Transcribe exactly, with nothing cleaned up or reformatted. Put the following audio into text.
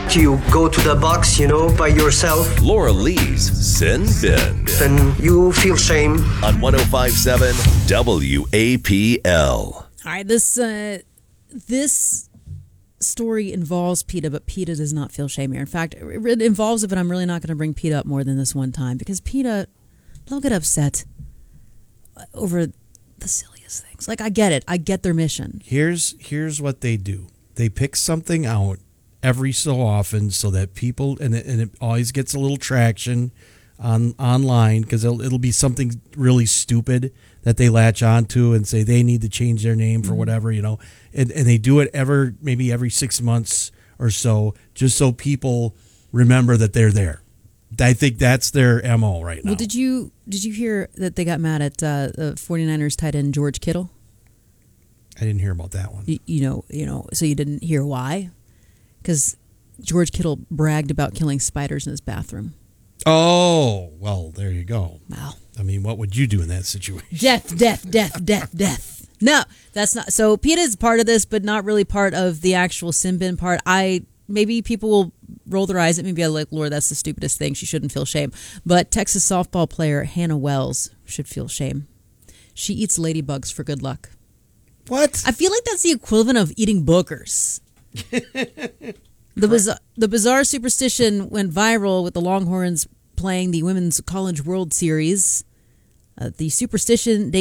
You go to the box, you know, by yourself, Laura Lee's Sin Bin and you feel shame. on one oh five point seven W A P L. All right, this uh, this story involves PETA, but PETA does not feel shame here. In fact, it involves it, but I'm really not going to bring PETA up more than this one time because PETA don't get upset over the silliest things. Like, I get it. I get their mission. Here's here's what they do. They pick something out every so often so that people, and it, and it always gets a little traction on online because it'll, it'll be something really stupid that they latch onto and say they need to change their name for whatever, you know, and, and they do it ever, maybe every six months or so, just so people remember that they're there. I think that's their M O right now. Well, did you did you hear that they got mad at uh, the 49ers tight end George Kittle? I didn't hear about that one. You, you know, you know, so you didn't hear why? Because George Kittle bragged about killing spiders in his bathroom. Oh, well, there you go. Wow. I mean, what would you do in that situation? Death, death, death, death, death. No, that's not. So PETA is part of this, but not really part of the actual sin bin part. I maybe people will roll their eyes at me and be like, Lord, that's the stupidest thing. She shouldn't feel shame. But Texas softball player Hannah Wells should feel shame. She eats ladybugs for good luck. What? I feel like that's the equivalent of eating boogers. the, bizarre, the bizarre superstition went viral with the Longhorns playing the Women's College World Series. Uh, the superstition